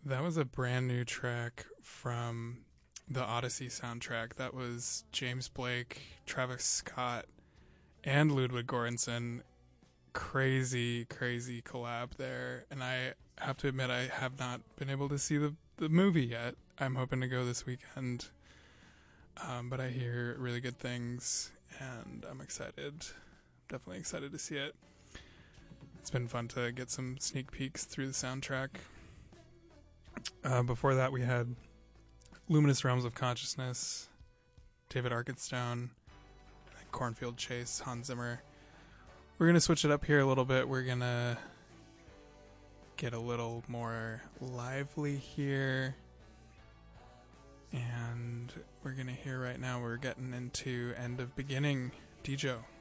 That was a brand new track from the Odyssey soundtrack. That was James Blake, Travis Scott, and Ludwig Göransson. Crazy, crazy collab there. And I have to admit, I have not been able to see the movie yet. I'm hoping to go this weekend. But I hear really good things, and I'm excited. Definitely excited to see it. It's been fun to get some sneak peeks through the soundtrack. Before that, we had Luminous Realms of Consciousness, David Arkenstone, Cornfield Chase, Hans Zimmer. We're going to switch it up here a little bit. We're going to get a little more lively here. And we're going to hear right now, we're getting into End of Beginning, Dijo.